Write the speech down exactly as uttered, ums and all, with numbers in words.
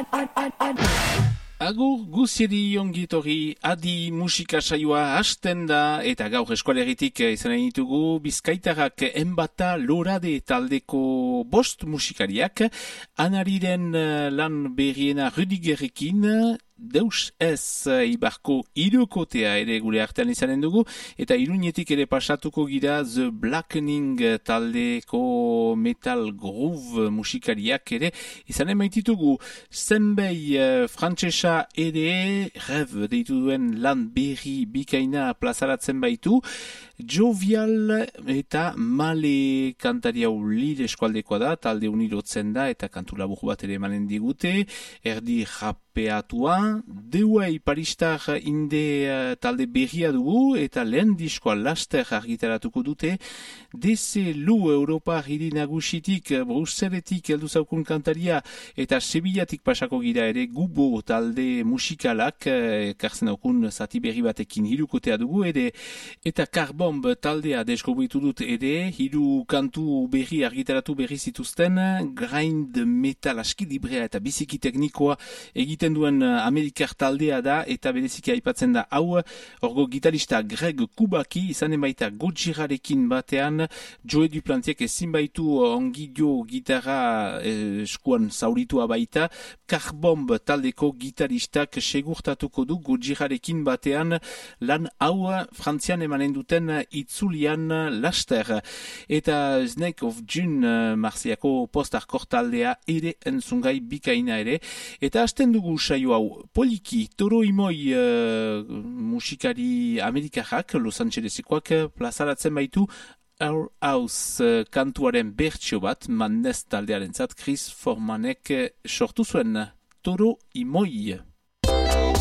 Agur guzieri ongitorri adi musika saioa hasten da eta gaur eskualeritik izan ditugu Bizkaitarrak enbata lorade taldeko bost musikariak Anariren lan berriena Rüdigerrekin Deus ez ibarko irukotea ere gure artean izanen dugu eta Iruñetik ere pasatuko gira The Blackening taldeko metal groove musikariak ere izanen maititugu zenbei uh, frantsesa ere rev deitu duen lan berri bikaina plazaratzen baitu Jovial eta Male kantari hau Lille eskualdekoa da, talde unirotzen da eta kantu labur bat ere emanen digute, erdi rapeatua, Deuei paristar inde uh, talde berria dugu eta lehen diskoa laster argitaratuko dute, D C Lu Europa hiri nagusitik, Bruseletik heldu zaukun kantaria eta Sevillatik pasako gira ere Gubo talde musikalak, ekartzen daukun zati berri batekin hirukotea dugu ere, eta Carbomb taldea deskubritu dut ere, hiru kantu berri argitaratu berri zituzten, grind metal aski librea eta biziki teknikoa egiten duen Amerikar taldea da, eta bereziki aipatzen da hau, orgo gitarista Greg Kubaki, izanen baita Gojirarekin batean, Joe Duplantiek ezin baitu ongidio gitarra eh, eskuan zauritua baita, Carbomb taldeko gitaristak segurtatuko du Gojirarekin batean, lan hau Frantzian emanen duten itzulian laster. Eta Snake of June uh, Marziako post-hardcore taldea ere entzungai bikaina ere. Eta hasten dugu saio hau poliki, Toro Imoi uh, musikari amerikarrak, Los Angelesekoak plazaratzen baitu Our House uh, kantuaren bertsio bat, Madness taldearen zat, Chris Formanek sortu zuen Toro Imoi.